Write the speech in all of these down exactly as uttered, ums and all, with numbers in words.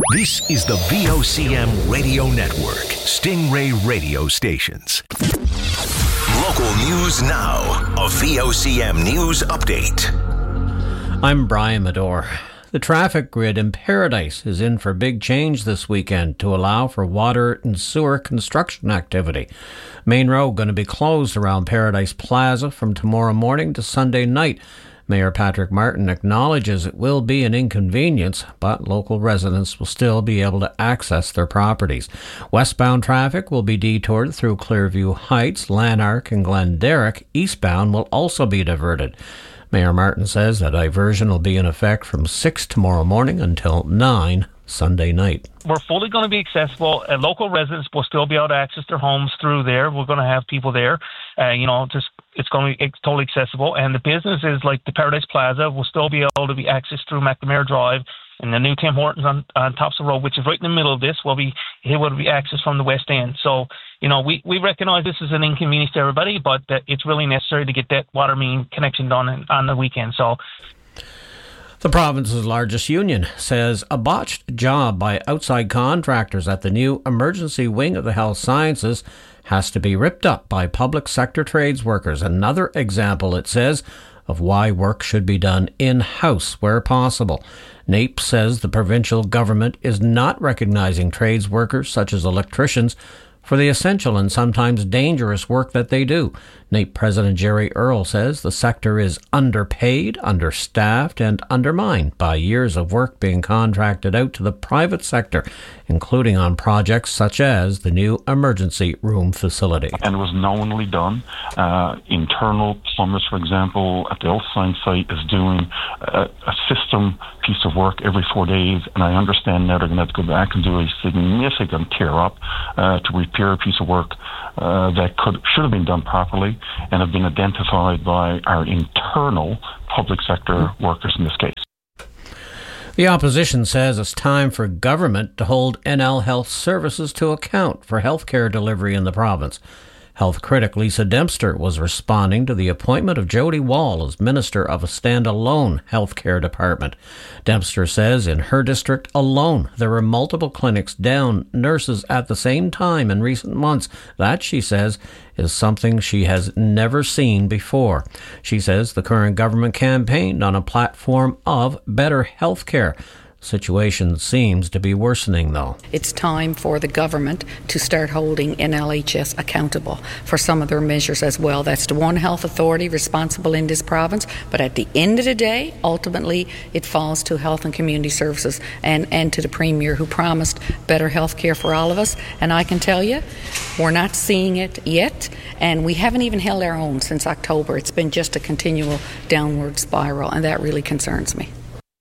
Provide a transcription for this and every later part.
This is the V O C M Radio Network, Stingray Radio Stations. Local news now, a V O C M News Update. I'm Brian Medore. The traffic grid in Paradise is in for big change this weekend to allow for water and sewer construction activity. Main Road going to be closed around Paradise Plaza from tomorrow morning to Sunday night. Mayor Patrick Martin acknowledges it will be an inconvenience, but local residents will still be able to access their properties. Westbound traffic will be detoured through Clearview Heights, Lanark and Glenderrick. Eastbound will also be diverted. Mayor Martin says the diversion will be in effect from six tomorrow morning until nine Sunday night. We're fully going to be accessible. Uh, local residents will still be able to access their homes through there. We're going to have people there. Uh, you know, just it's going to be it's totally accessible. And the businesses like the Paradise Plaza will still be able to be accessed through McNamara Drive. And the new Tim Hortons on, on Thompson Road, which is right in the middle of this, will be it will be accessed from the west end. So, you know, we, we recognise this is an inconvenience to everybody, but uh, it's really necessary to get that water main connection done in, on the weekend. So, the province's largest union says a botched job by outside contractors at the new emergency wing of the health sciences has to be ripped up by public sector trades workers. Another example, it says, of why work should be done in-house where possible. NAPE says the provincial government is not recognising trades workers such as electricians for the essential and sometimes dangerous work that they do. NAPE President Jerry Earle says the sector is underpaid, understaffed and undermined by years of work being contracted out to the private sector, including on projects such as the new emergency room facility. And it was knowingly done. Uh, internal plumbers, for example, at the health science site is doing a, a system piece of work every four days, and I understand now they're going to have to go back and do a significant tear-up uh, to repair a piece of work uh, that could should have been done properly and have been identified by our internal public sector workers in this case. The opposition says it's time for government to hold N L Health Services to account for healthcare delivery in the province. Health critic Lisa Dempster was responding to the appointment of Jody Wall as Minister of a standalone healthcare department. Dempster says in her district alone there were multiple clinics down nurses at the same time in recent months. That, she says, is something she has never seen before. She says the current government campaigned on a platform of better healthcare. Situation seems to be worsening, though. It's time for the government to start holding N L H S accountable for some of their measures as well. That's the one health authority responsible in this province, but at the end of the day, ultimately, it falls to Health and Community Services and, and to the Premier, who promised better health care for all of us. And I can tell you, we're not seeing it yet, and we haven't even held our own since October. It's been just a continual downward spiral, and that really concerns me.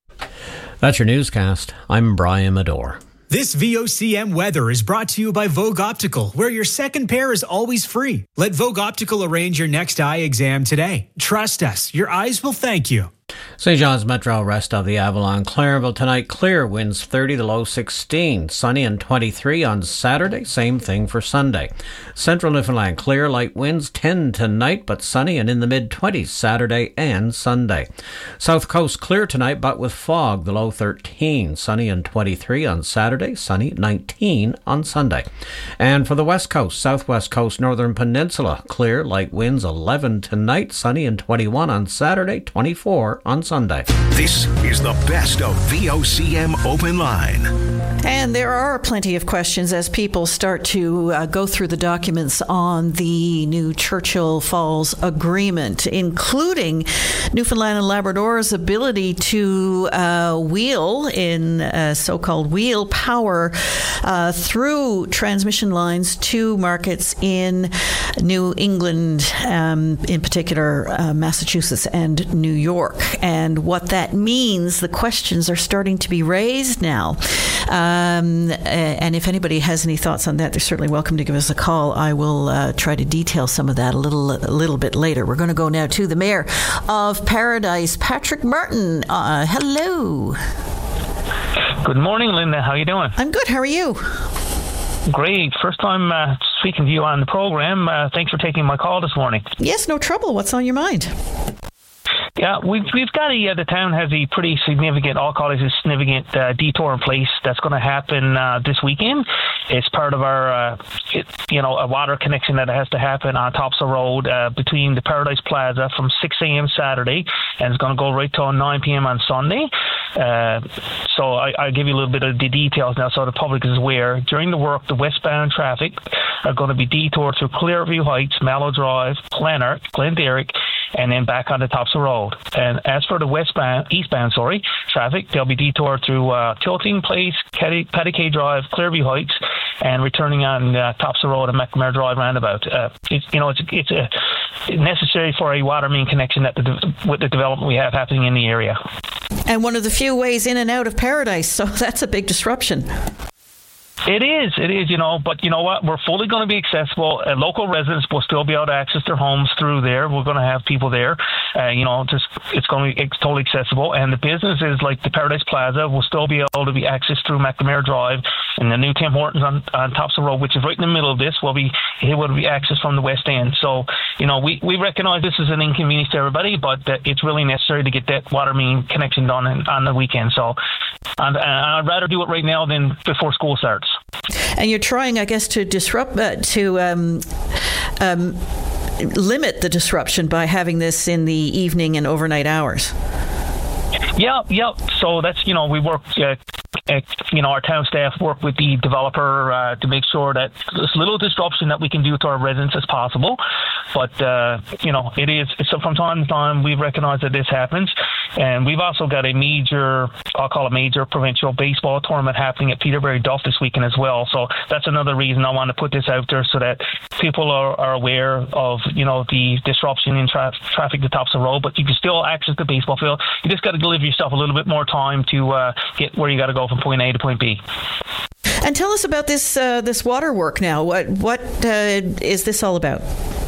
That's your newscast. I'm Brian Medore. This V O C M weather is brought to you by Vogue Optical, where your second pair is always free. Let Vogue Optical arrange your next eye exam today. Trust us, your eyes will thank you. Saint John's Metro, rest of the Avalon. Clarenville tonight, clear, winds thirty, the low sixteen. Sunny and twenty-three on Saturday, same thing for Sunday. Central Newfoundland, clear, light winds ten tonight, but sunny and in the mid-twenties Saturday and Sunday. South Coast, clear tonight, but with fog, the low thirteen. Sunny and twenty-three on Saturday, sunny nineteen on Sunday. And for the West Coast, Southwest Coast, Northern Peninsula, clear, light winds eleven tonight, sunny and twenty-one on Saturday, twenty-four on Sunday. This is the best of V O C M Open Line. And there are plenty of questions as people start to uh, go through the documents on the new Churchill Falls Agreement, including Newfoundland and Labrador's ability to uh, wheel in uh, so-called wheel power uh, through transmission lines to markets in New England, um, in particular uh, Massachusetts and New York. And what that means, the questions are starting to be raised now. Um, and if anybody has any thoughts on that, they're certainly welcome to give us a call. I will uh, try to detail some of that a little, a little bit later. We're going to go now to the Mayor of Paradise, Patrick Martin. Uh, hello. Good morning, Linda. How are you doing? I'm good. How are you? Great. First time uh, speaking to you on the program. Uh, thanks for taking my call this morning. Yes, no trouble. What's on your mind? Yeah, we've, we've got a, uh, the town has a pretty significant, I'll call it a significant uh, detour in place that's going to happen uh, this weekend. It's part of our, uh, it, you know, a water connection that has to happen on Topsail Road uh, between the Paradise Plaza from six a.m. Saturday, and it's going to go right till nine p.m. on Sunday. Uh, so I, I'll give you a little bit of the details now so the public is aware. During the work, the westbound traffic are going to be detoured through Clearview Heights, Mallow Drive, Glenark, Glenderrick, and then back onto Topsail Road. And as for the westbound, eastbound, sorry, traffic, they'll be detoured through uh, Tilting Place, Paddy Cay Drive, Clearview Heights, and returning on uh, Topsail Road and McNamara Drive roundabout. Uh, it's, you know, it's it's a necessary for a water main connection that the, with the development we have happening in the area. And one of the few ways in and out of Paradise, so that's a big disruption. It is, it is, you know, but you know what? We're fully going to be accessible. Uh, local residents will still be able to access their homes through there. We're going to have people there. Uh, you know, just it's going to be it's totally accessible. And the businesses like the Paradise Plaza will still be able to be accessed through McNamara Drive, and the new Tim Hortons on, on Topsail Road, which is right in the middle of this, will be it will be accessed from the west end. So, you know, we, we recognize this is an inconvenience to everybody, but uh, it's really necessary to get that water main connection done in, on the weekend. So, and, and I'd rather do it right now than before school starts. And you're trying, I guess, to disrupt, uh, to um, um, limit the disruption by having this in the evening and overnight hours. Yeah, yeah. So that's, you know, we work, uh, uh, you know, our town staff work with the developer uh, to make sure that there's little disruption that we can do to our residents as possible. But, uh, you know, it is, so from time to time, we recognize that this happens. And we've also got a major, I'll call it major provincial baseball tournament happening at Peterbury Duff this weekend as well. So that's another reason I want to put this out there so that people are, are aware of, you know, the disruption in tra- traffic to Topsail Road. But you can still access the baseball field. You just got to give yourself a little bit more time to uh, get where you got to go from point A to point B. And tell us about this uh, this water work now. What what uh, is this all about?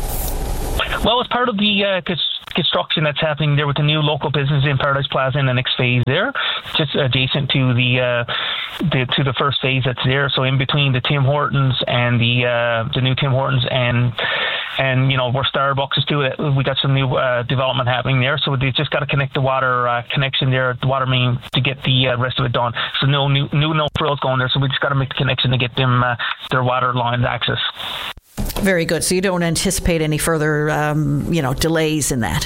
Well, it's part of the uh, construction that's happening there with the new local business in Paradise Plaza in the next phase there, just adjacent to the, uh, the to the first phase that's there. So in between the Tim Hortons and the uh, the new Tim Hortons and and you know where Starbucks is too, we got some new uh, development happening there. So they just got to connect the water uh, connection there, the water main, to get the uh, rest of it done. So no new new no frills going there. So we just got to make the connection to get them uh, their water lines access. Very good. So you don't anticipate any further, um, you know, delays in that?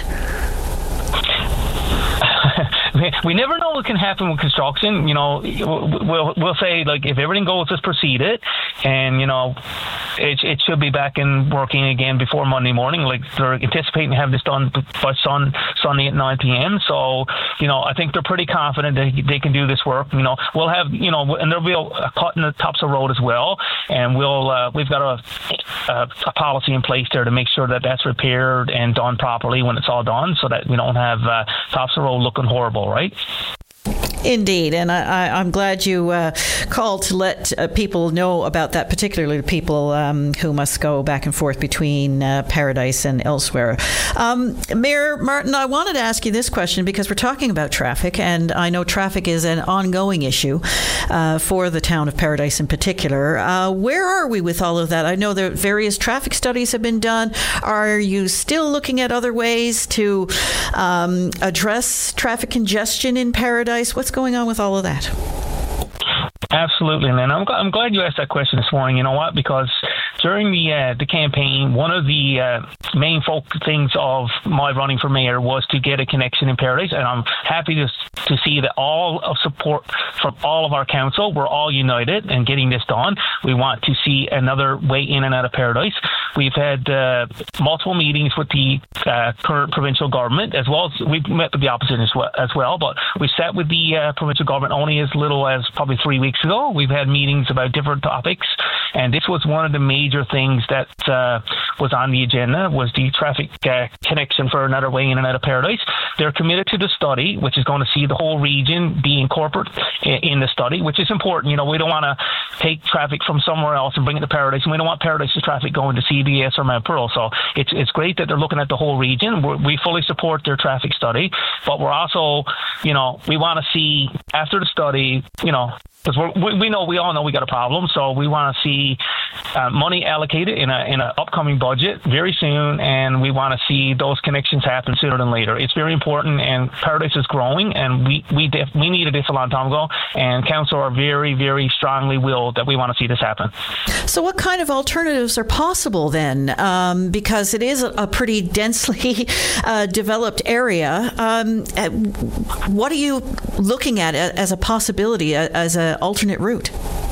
We never know what can happen with construction. You know, we'll we'll say, like, if everything goes as proceeded, and you know, it it should be back and working again before Monday morning. Like, they're anticipating to have this done by sun, Sunday at nine p.m. So, you know, I think they're pretty confident that they can do this work. You know, we'll have, you know, and there'll be a cut in the Topsail Road as well, and we'll uh, we've got a, a a policy in place there to make sure that that's repaired and done properly when it's all done, so that we don't have uh, Topsail Road looking horrible. Right? Indeed, and I, I, I'm glad you uh, called to let uh, people know about that, particularly the people um, who must go back and forth between uh, Paradise and elsewhere. Um, Mayor Martin, I wanted to ask you this question because we're talking about traffic, and I know traffic is an ongoing issue uh, for the town of Paradise in particular. Uh, where are we with all of that? I know that various traffic studies have been done. Are you still looking at other ways to um, address traffic congestion in Paradise? What's going on with all of that? Absolutely, man. I'm, I'm glad you asked that question this morning. You know what? Because during the uh, the campaign, one of the uh, main focal things of my running for mayor was to get a connection in Paradise, and I'm happy to to see that all of support from all of our council, we're all united in getting this done. We want to see another way in and out of Paradise. We've had uh, multiple meetings with the uh, current provincial government, as well as we've met with the opposition as well, as well but we sat with the uh, provincial government only as little as probably three weeks ago. We've had meetings about different topics, and this was one of the major things that uh, was on the agenda, was the traffic uh, connection for another way in and out of Paradise. They're committed to the study, which is going to see the whole region be incorporated in the study, which is important. You know, we don't want to take traffic from somewhere else and bring it to Paradise, and we don't want Paradise's traffic going to C B S or Mount Pearl. So it's it's great that they're looking at the whole region. We're, we fully support their traffic study, but we're also, you know, we want to see after the study, you know, because we, we know, we all know we got a problem, so we want to see uh, money allocated in a in an upcoming budget very soon, and we want to see those connections happen sooner than later. It's very important, and Paradise is growing, and we we def, we needed this a long time ago, and council are very, very strongly willed that we want to see this happen. So what kind of alternatives are possible then? Um, because it is a, a pretty densely uh, developed area. Um, what are you looking at as a possibility, as an alternate route?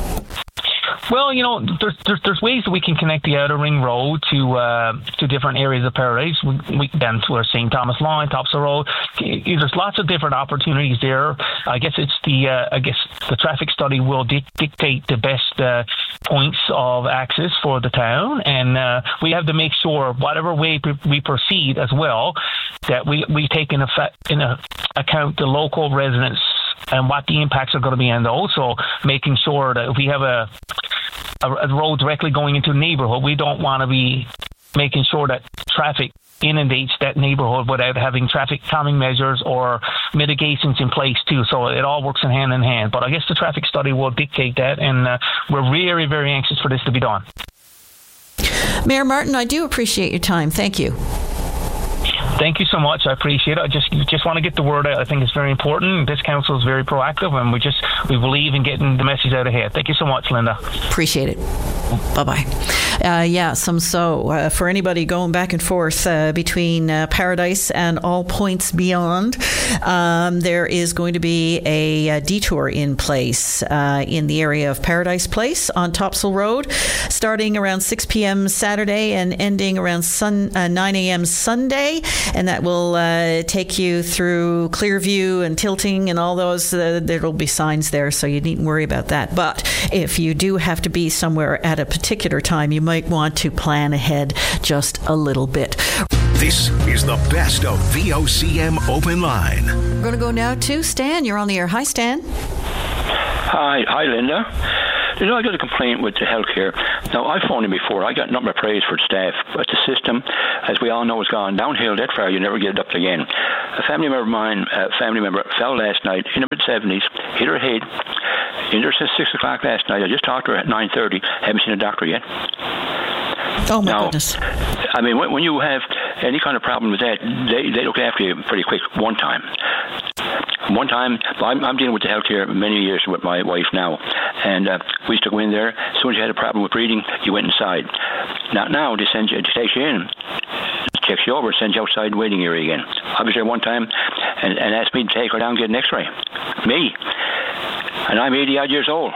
Well, you know, there's, there's there's ways that we can connect the Outer Ring Road to uh, to different areas of Paradise. We, we then to Saint Thomas Line, Topsail Road. There's lots of different opportunities there. I guess it's the uh, I guess the traffic study will di- dictate the best uh, points of access for the town, and uh, we have to make sure whatever way we proceed as well that we we take in effect in a, account the local residents and what the impacts are going to be on those. So making sure that if we have a, a, a road directly going into a neighborhood, we don't want to be making sure that traffic inundates that neighborhood without having traffic calming measures or mitigations in place too. So it all works in hand in hand. But I guess the traffic study will dictate that, and uh, we're very, very anxious for this to be done. Mayor Martin, I do appreciate your time. Thank you. Thank you so much. I appreciate it. I just just want to get the word out. I think it's very important. This council is very proactive, and we just we believe in getting the message out ahead. Thank you so much, Linda. Appreciate it. Bye-bye. Uh, yeah, some so. Uh, for anybody going back and forth uh, between uh, Paradise and all points beyond, um, there is going to be a, a detour in place uh, in the area of Paradise Place on Topsail Road, starting around six p.m. Saturday and ending around sun, uh, nine a.m. Sunday. And that will uh, take you through Clearview and Tilting and all those. Uh, there will be signs there, so you needn't worry about that. But if you do have to be somewhere at a particular time, you might want to plan ahead just a little bit. This is the best of V O C M Open Line. We're going to go now to Stan. You're on the air. Hi, Stan. Hi, hi, Linda. You know, I got a complaint with the healthcare. Now, I phoned in before. I got nothing but praise for the staff, but the system, as we all know, has gone downhill that far. You never get it up again. A family member of mine, a family member, fell last night in her mid-seventies, hit her head, in there since six o'clock last night. I just talked to her at nine thirty. Haven't seen a doctor yet. Oh, my now, goodness. I mean, when, when you have any kind of problem with that, they, they look after you pretty quick one time. One time, I'm, I'm dealing with the healthcare many years with my wife now, and uh, we used to go in there. As soon as you had a problem with breathing, you went inside. Now, now they send you, they take you in, checks you over, sends you outside waiting area again. I was there one time and, and asked me to take her down and get an X-ray. Me, and I'm eighty odd years old.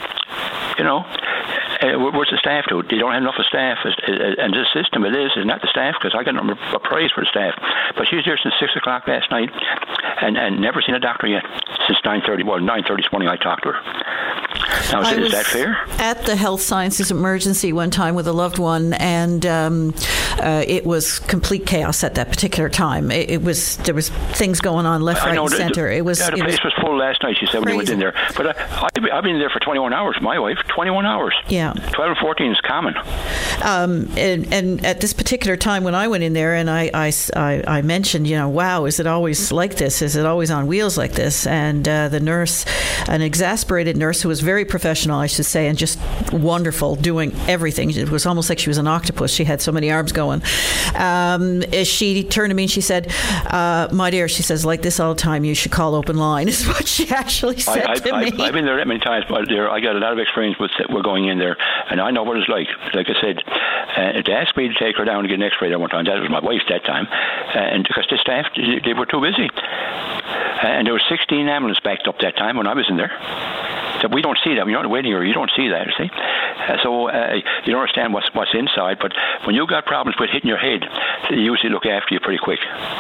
You know. Uh, where's the staff to? They don't have enough of staff, and the system it is is not the staff, because I got number of praise for the staff. But she's there since six o'clock last night, and, and never seen a doctor yet since nine thirty. Well, nine thirty this morning I talked to her. Now, I is was that fair? At the health sciences emergency one time with a loved one, and um, uh, it was complete chaos at that particular time. It, it was there was things going on left, I right, know, and the, center. It was yeah, the it place was, was full last night. She said when we went in there, but I, I've been there for twenty-one hours. My wife, twenty-one hours. Yeah, twelve and fourteen is common. Um, and, and at this particular time when I went in there, and I, I, I, I mentioned, you know, wow, is it always like this? Is it always on wheels like this? And uh, the nurse, an exasperated nurse who was very professional, I should say, and just wonderful, doing everything. It was almost like she was an octopus. She had so many arms going. Um, she turned to me and she said, uh, my dear, she says, like this all the time, you should call Open Line, is what she actually said I, to I, me. I've, I've been there that many times, but there, I got a lot of experience with we're going in there, and I know what it's like. Like I said, uh, they asked me to take her down and get an X-ray that one time. That was my wife that time, uh, and because the staff, they were too busy. Uh, and there were sixteen ambulances backed up that time when I was in there. So we don't see that. When you're in the waiting area, you don't see that, you see. Uh, so uh, you don't understand what's, what's inside, but when you've got problems with hitting your head, they usually look after you pretty quick.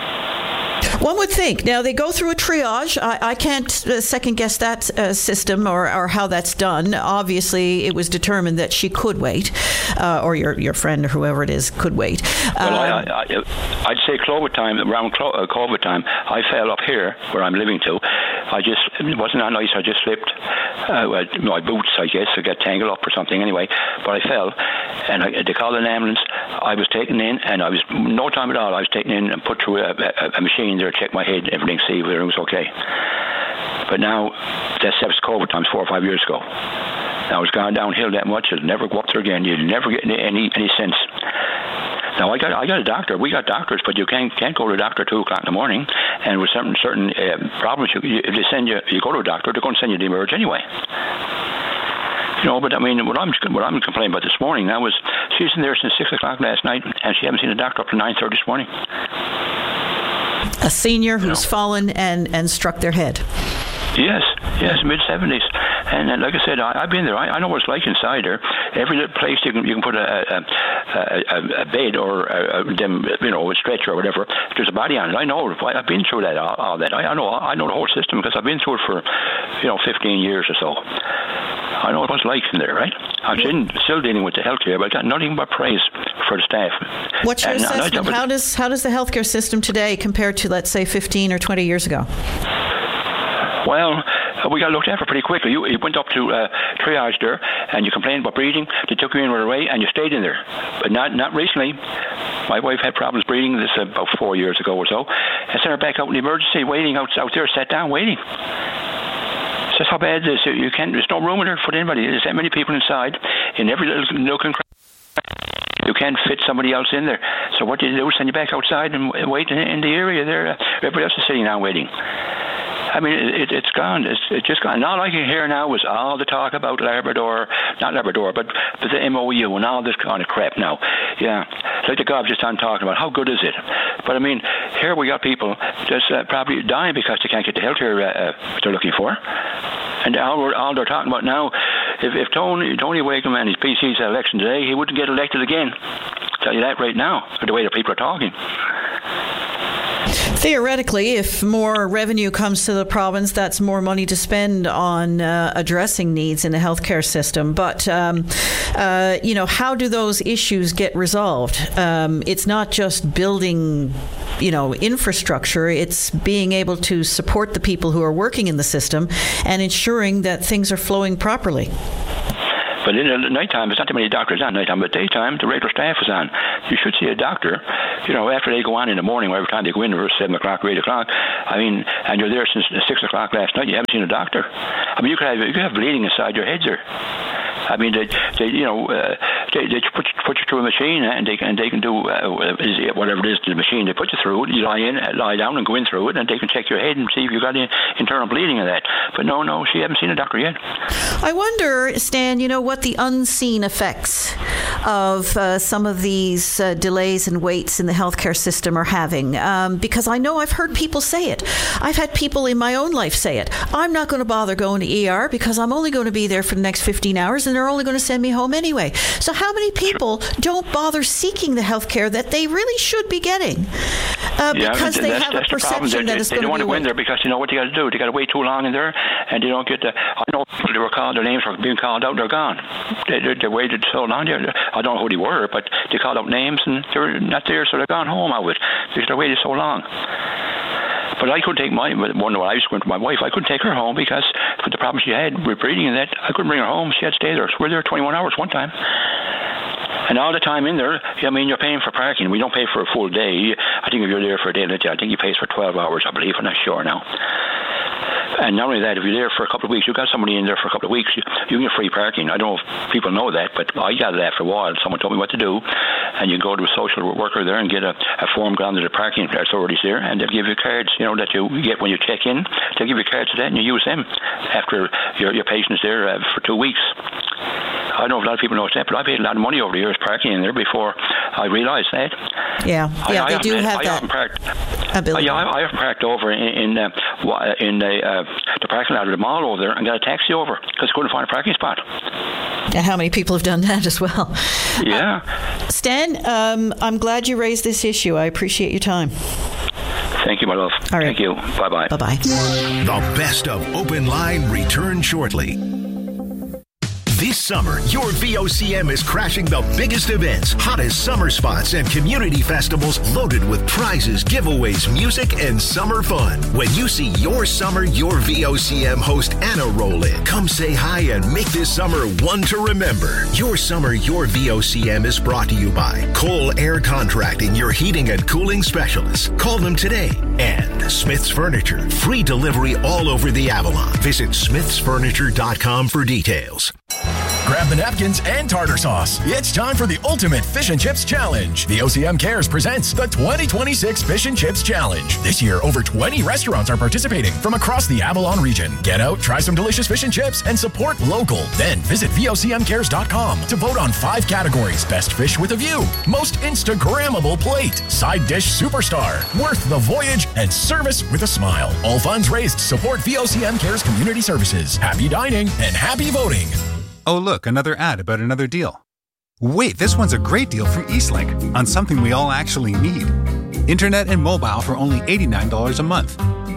One would think. Now, they go through a triage. I, I can't uh, second-guess that uh, system or, or how that's done. Obviously, it was determined that she could wait, uh, or your your friend or whoever it is could wait. Well, Um, I, I, I'd say COVID time, around COVID time, I fell up here, where I'm living to. I just, it wasn't that nice, I just slipped. Uh, my boots, I guess, I got tangled up or something anyway, but I fell, and I, they called an ambulance. I was taken in, and I was, no time at all, I was taken in and put through a, a, a machine there, check my head, everything, see if everything was okay. But now, that's, that was COVID times four or five years ago. Now it's gone downhill that much, it'll never go up there again. You'll never get any, any, any sense. Now, I got I got a doctor. We got doctors, but you can't can't go to a doctor at two o'clock in the morning. And with certain certain uh, problems, you, you, if they send you, you go to a doctor, they're going to send you to emerge anyway. You know, but I mean, what I'm what I'm complaining about this morning, that was she's in there since six o'clock last night, and she hasn't seen a doctor up to nine thirty this morning. A senior who's you know. fallen and, and struck their head. Yes, yes, mid seventies, and, and like I said, I, I've been there. I, I know what it's like inside there. Every little place you can you can put a a, a, a bed or a, a, them you know a stretcher or whatever. There's a body on it. I know. I've been through that. All, all that. I, I know. I know the whole system because I've been through it for you know fifteen years or so. I know what it's like in there, right? I'm still, still dealing with the healthcare, but I got nothing but praise for the staff. What's your and, assessment? and how does how does the healthcare system today compare to, let's say, fifteen or twenty years ago? Well, we got looked after pretty quickly. You, you went up to uh, triage there, and you complained about breathing. They took you in right away, and you stayed in there. But not not recently. My wife had problems breathing this uh, about four years ago or so. I sent her back out in the emergency, waiting out, out there, sat down, waiting. That's how bad it is. You can't. There's no room in there for anybody. There's that many people inside, in every little nook and cranny. You can't fit somebody else in there. So what do you do? Send you back outside and wait in, in the area there. Everybody else is sitting down waiting. I mean, it, it's gone. It's, it's just gone. And all I can hear now is all the talk about Labrador, not Labrador, but, but the M O U and all this kind of crap now. Yeah, like the gobs just on talking about how good is it. But I mean, here we got people just uh, probably dying because they can't get the health care uh, they're looking for. And all, we're, all they're talking about now, if, if Tony, Tony Wakeham and his P C's election today, he wouldn't get elected again. I'll tell you that right now, the way the people are talking. Theoretically, if more revenue comes to the province, that's more money to spend on uh, addressing needs in the healthcare system. But, um, uh, you know, how do those issues get resolved? Um, it's not just building, you know, infrastructure. It's being able to support the people who are working in the system and ensuring that things are flowing properly. But in the nighttime, there's not too many doctors on nighttime, but daytime, the regular staff is on. You should see a doctor, you know, after they go on in the morning, or every time they go in, or seven o'clock or eight o'clock. I mean, and you're there since six o'clock last night, you haven't seen a doctor. I mean, you could have, you could have bleeding inside your head there. I mean, they, they you know, uh, they, they put, put you through a machine, and they can, they can do uh, whatever it is, the machine they put you through. You lie in, lie down, and go in through it, and they can check your head and see if you got any internal bleeding in that. But no, no, she hasn't seen a doctor yet. I wonder, Stan, you know, what the unseen effects of uh, some of these uh, delays and waits in the healthcare system are having. Um, because I know I've heard people say it. I've had people in my own life say it. I'm not going to bother going to E R because I'm only going to be there for the next fifteen hours, and they're only going to send me home anyway. So how many people don't bother seeking the health care that they really should be getting uh, yeah, because they that's, have that's a perception the that it's they, going to be They don't want to go in wait. there because you know what they got to do. They got to wait too long in there, and they don't get the. I know people, they were called, their names were being called out, they're gone. They, they, they waited so long. They, I don't know who they were, but they called out names, and they're not there, so they're gone home out of it because they waited so long. But I couldn't take my one. When I was going to my wife, I couldn't take her home because with the problems she had with breathing and that, I couldn't bring her home. She had to stay there. So we were there twenty-one hours one time. And all the time in there, I mean, you're paying for parking. We don't pay for a full day. I think if you're there for a day, I think you pay for twelve hours, I believe. I'm not sure now. And not only that, if you're there for a couple of weeks, you've got somebody in there for a couple of weeks, you, you can get free parking. I don't know if people know that, but I got it after a while. Someone told me what to do. And you go to a social worker there and get a, a form gone to the parking authorities there, and they'll give you cards, you know, that you get when you check in. They'll give you cards to that, and you use them after your, your patient's there uh, for two weeks. I don't know if a lot of people know that, but I paid a lot of money over the years parking in there before I realised that. Yeah, yeah, I, they I do have, have I that haven't parked, ability. I, I haven't parked over in in, uh, in the, uh, the parking lot of the mall over there and got a taxi over because I couldn't find a parking spot. And how many people have done that as well? Yeah. Uh, Stan, um, I'm glad you raised this issue. I appreciate your time. Thank you, my love. All right. Thank you. Bye-bye. Bye-bye. The best of Open Line returns shortly. This summer, your V O C M is crashing the biggest events, hottest summer spots, and community festivals loaded with prizes, giveaways, music, and summer fun. When you see your summer, your V O C M host Anna roll in, come say hi and make this summer one to remember. Your summer, your V O C M is brought to you by Cole Air Contracting, your heating and cooling specialists. Call them today, And Smith's Furniture. Free delivery all over the Avalon. Visit smiths furniture dot com for details. Grab the napkins and tartar sauce. It's time for the Ultimate Fish and Chips Challenge. V O C M Cares presents the twenty twenty-six Fish and Chips Challenge. This year, over twenty restaurants are participating from across the Avalon region. Get out, try some delicious fish and chips, and support local. Then visit V O C M cares dot com to vote on five categories. Best fish with a view, most Instagrammable plate, side dish superstar, worth the voyage, and service with a smile. All funds raised support V O C M Cares Community Services. Happy dining and happy voting. Oh, look, another ad about another deal. Wait, this one's a great deal from Eastlink on something we all actually need. Internet and mobile for only eighty-nine dollars a month.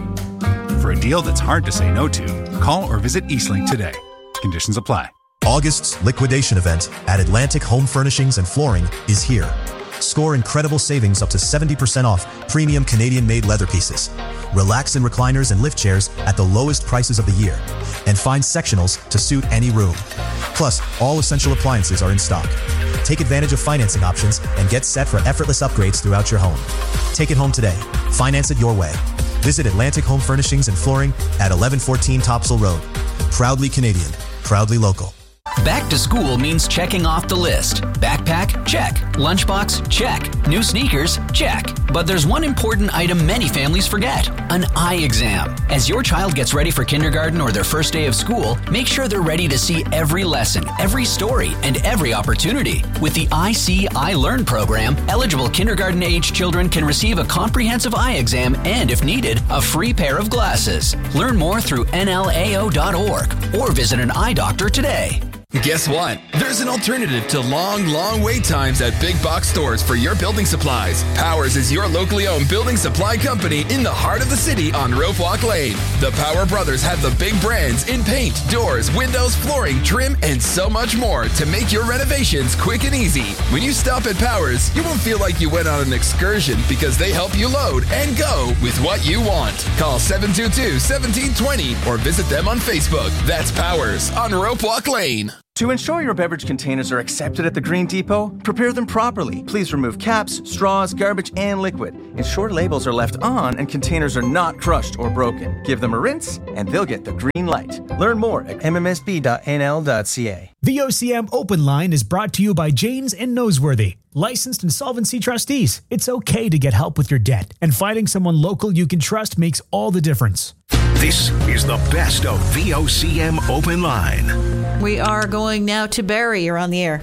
For a deal that's hard to say no to, call or visit Eastlink today. Conditions apply. August's liquidation event at Atlantic Home Furnishings and Flooring is here. Score incredible savings up to seventy percent off premium Canadian-made leather pieces. Relax in recliners and lift chairs at the lowest prices of the year. And find sectionals to suit any room. Plus, all essential appliances are in stock. Take advantage of financing options and get set for effortless upgrades throughout your home. Take it home today. Finance it your way. Visit Atlantic Home Furnishings and Flooring at eleven fourteen Topsail Road. Proudly Canadian. Proudly local. Back to school means checking off the list. Backpack? Check. Lunchbox? Check. New sneakers? Check. But there's one important item many families forget: an eye exam. As your child gets ready for kindergarten or their first day of school, make sure they're ready to see every lesson, every story, and every opportunity. With the I See, I Learn program, eligible kindergarten-age children can receive a comprehensive eye exam and, if needed, a free pair of glasses. Learn more through N L A O dot org or visit an eye doctor today. Guess what? There's an alternative to long, long wait times at big box stores for your building supplies. Powers is your locally owned building supply company in the heart of the city on Rope Walk Lane. The Power Brothers have the big brands in paint, doors, windows, flooring, trim, and so much more to make your renovations quick and easy. When you stop at Powers, you won't feel like you went on an excursion because they help you load and go with what you want. Call seven two two, one seven two zero or visit them on Facebook. That's Powers on Rope Walk Lane. To ensure your beverage containers are accepted at the Green Depot, prepare them properly. Please remove caps, straws, garbage, and liquid. Ensure labels are left on and containers are not crushed or broken. Give them a rinse, and they'll get the green light. Learn more at m m s b dot n l dot c a. V O C M Open Line is brought to you by Janes and Noseworthy. Licensed insolvency trustees. It's okay to get help with your debt, and finding someone local you can trust makes all the difference. This is the best of V O C M Open Line. We are going now to Barry. You're on the air.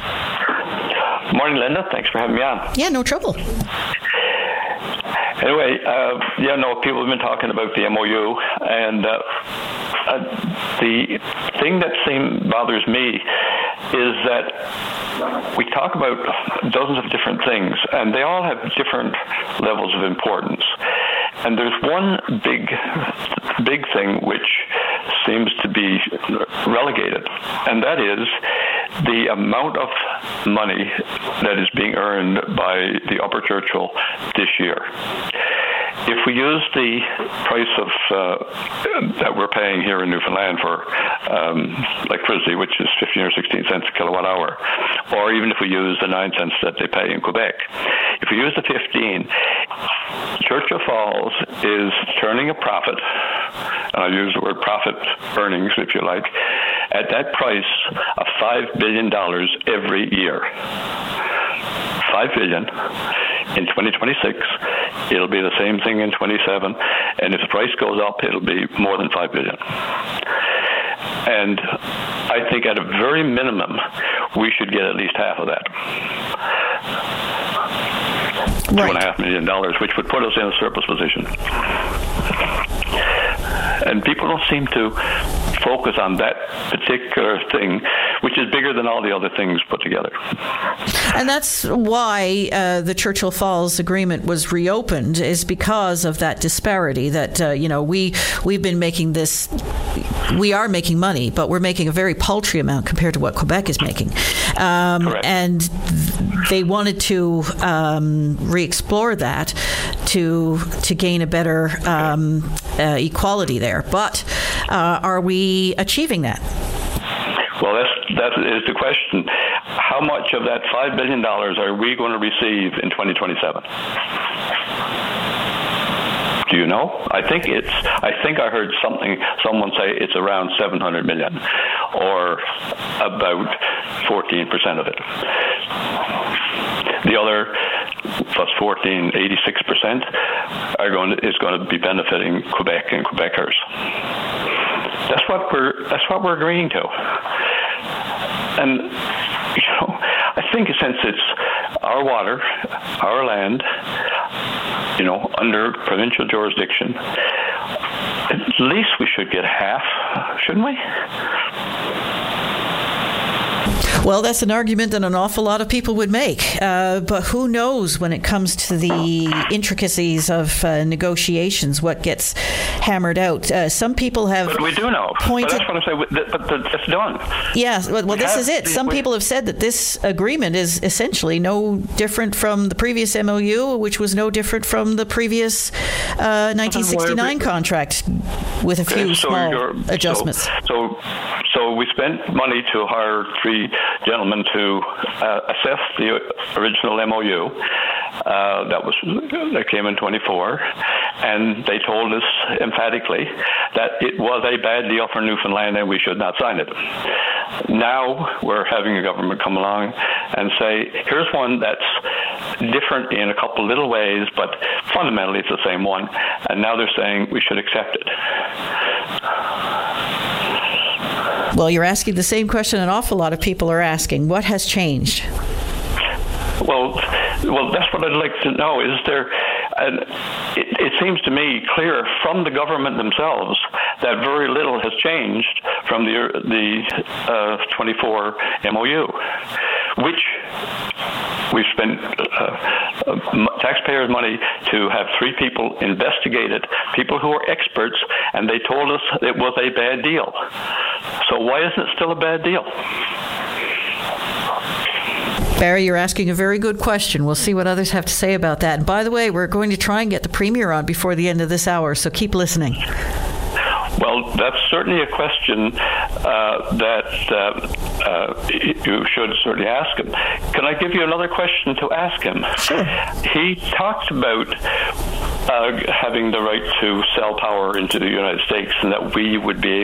Morning, Linda. Thanks for having me on. Yeah, no trouble. Anyway, uh, yeah, no, people have been talking about the M O U, and uh, uh, the thing that seems bothers me is that we talk about dozens of different things, and they all have different levels of importance. And there's one big, big thing which seems to be relegated, and that is the amount of money that is being earned by the Upper Churchill this year. If we use the price of uh, that we're paying here in Newfoundland for um, electricity, which is fifteen or sixteen cents a kilowatt hour, or even if we use the nine cents that they pay in Quebec, if we use the fifteen, Churchill Falls is turning a profit, and I use the word profit earnings, if you like, at that price of five billion dollars every year. five billion dollars. In twenty twenty-six, it'll be the same thing in twenty-seven, and if the price goes up, it'll be more than five billion dollars. And I think at a very minimum, we should get at least half of that. Right. Two and a half million dollars, which would put us in a surplus position. And people don't seem to focus on that particular thing, which is bigger than all the other things put together. And that's why uh, the Churchill Falls Agreement was reopened, is because of that disparity that, uh, you know, we, we've been making this, we are making money, but we're making a very paltry amount compared to what Quebec is making. Um, and they wanted to um, re-explore that to to gain a better um, uh, equality there. But uh, are we achieving that? Well, that's, that is the question. How much of that five billion dollars are we going to receive in twenty twenty-seven? Do you know? I think it's. I think I heard something. Someone say it's around seven hundred million, or about fourteen percent of it. The other plus fourteen, eighty-six percent are going to, is going to be benefiting Quebec and Quebecers. That's what we're. That's what we're agreeing to. And you know, I think since it's our water, our land, you know, under provincial jurisdiction, at least we should get half, shouldn't we? Well, that's an argument that an awful lot of people would make. Uh, but who knows when it comes to the intricacies of uh, negotiations, what gets hammered out. Uh, some people have But we do know. pointed... But that's what I'm saying. But it's done. Yeah, well, well this is it. Some we, people have said that this agreement is essentially no different from the previous M O U, which was no different from the previous uh, nineteen sixty-nine contract with a few so small adjustments. So, so, so we spent money to hire three gentlemen to uh, assess the original M O U. Uh, that was that came in twenty-four, and they told us emphatically that it was a bad deal for Newfoundland and we should not sign it. Now we're having a government come along and say, here's one that's different in a couple little ways, but fundamentally it's the same one. And now they're saying we should accept it. Well, you're asking the same question an awful lot of people are asking. What has changed? Well, well, that's what I'd like to know. Is there? And it, it seems to me clear from the government themselves that very little has changed from the the uh, twenty-four M O U, which we've spent uh, taxpayers' money to have three people investigate it, people who are experts, and they told us it was a bad deal. So why isn't it still a bad deal? Barry, you're asking a very good question. We'll see what others have to say about that. And by the way, we're going to try and get the Premier on before the end of this hour, so keep listening. Well, that's certainly a question uh, that uh, uh, you should certainly ask him. Can I give you another question to ask him? Sure. He talked about uh, having the right to sell power into the United States and that we would be